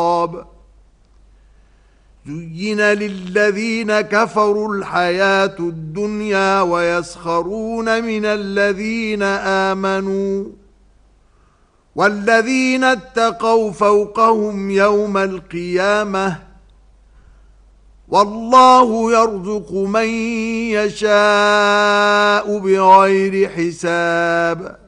زين للذين كفروا الحياة الدنيا ويسخرون من الذين آمنوا والذين اتقوا فوقهم يوم القيامة والله يرزق من يشاء بغير حساب